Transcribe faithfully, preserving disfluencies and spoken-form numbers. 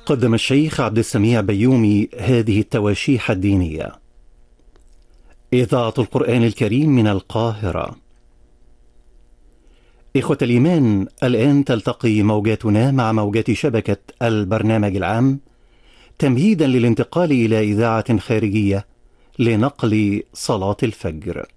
قدم الشيخ عبد السميع بيومي هذه التواشيح الدينية. إذاعة القرآن الكريم من القاهرة. إخوة الإيمان، الآن تلتقي موجاتنا مع موجات شبكة البرنامج العام تمهيدا للانتقال إلى إذاعة خارجية لنقل صلاة الفجر.